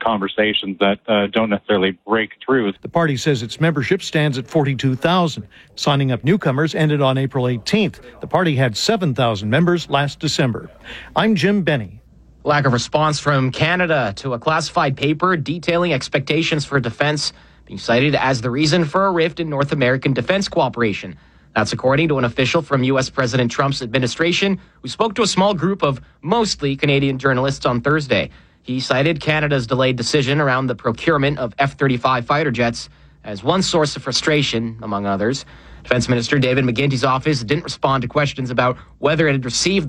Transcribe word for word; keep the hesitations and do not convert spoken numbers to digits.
conversations that uh, don't necessarily break through. The party says its membership stands at forty-two thousand. Signing up newcomers ended on April eighteenth. The party had seven thousand members last December. I'm Jim Benny. Lack of response from Canada to a classified paper detailing expectations for defense being cited as the reason for a rift in North American defense cooperation. That's according to an official from U S President Trump's administration who spoke to a small group of mostly Canadian journalists on Thursday. He cited Canada's delayed decision around the procurement of F thirty-five fighter jets as one source of frustration, among others. Defense Minister David McGuinty's office didn't respond to questions about whether it had received